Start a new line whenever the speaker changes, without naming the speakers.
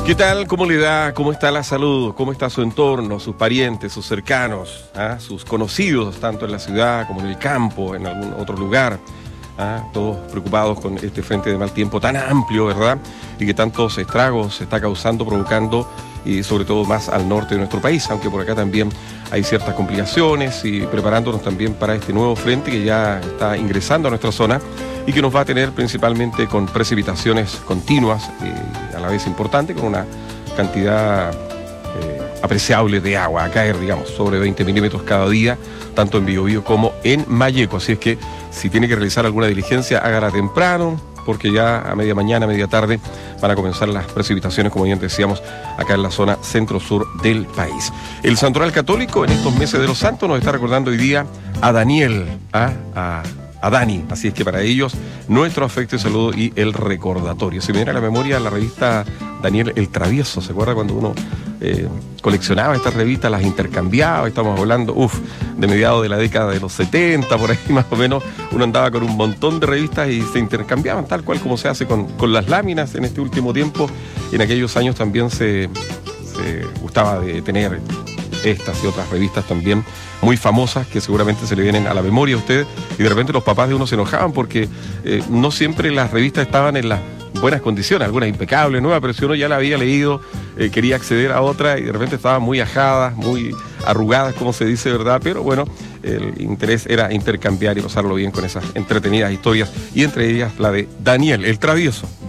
¿Qué tal? ¿Cómo le da? ¿Cómo está la salud? ¿Cómo está su entorno, sus parientes, sus cercanos, sus conocidos, tanto en la ciudad como en el campo, en algún otro lugar? Todos preocupados con este frente de mal tiempo tan amplio, ¿verdad? Y que tantos estragos se está causando, provocando, y sobre todo más al norte de nuestro país, aunque por acá también hay ciertas complicaciones y preparándonos también para este nuevo frente que ya está ingresando a nuestra zona y que nos va a tener principalmente con precipitaciones continuas, a la vez importante, con una cantidad apreciable de agua a caer, digamos, sobre 20 milímetros cada día, tanto en Biobío como en Malleco. Así es que si tiene que realizar alguna diligencia, hágala temprano, porque ya a media mañana, media tarde, van a comenzar las precipitaciones, como bien decíamos, acá en la zona centro-sur del país. El Santoral Católico, en estos meses de los santos, nos está recordando hoy día a Daniel, a Dani. Así es que para ellos, nuestro afecto y saludo y el recordatorio. Se me viene a la memoria la revista Daniel el Travieso. ¿Se acuerda cuando uno coleccionaba estas revistas, las intercambiaba? Estamos hablando, de mediados de la década de los 70, por ahí más o menos. Uno andaba con un montón de revistas y se intercambiaban, tal cual como se hace con las láminas en este último tiempo. En aquellos años también se gustaba de tener estas y otras revistas también muy famosas que seguramente se le vienen a la memoria a usted, y de repente los papás de uno se enojaban porque no siempre las revistas estaban en las buenas condiciones, algunas impecables, nuevas, pero si uno ya la había leído, quería acceder a otra y de repente estaban muy ajadas, muy arrugadas, como se dice, ¿verdad? Pero bueno, el interés era intercambiar y pasarlo bien con esas entretenidas historias, y entre ellas la de Daniel el Travieso.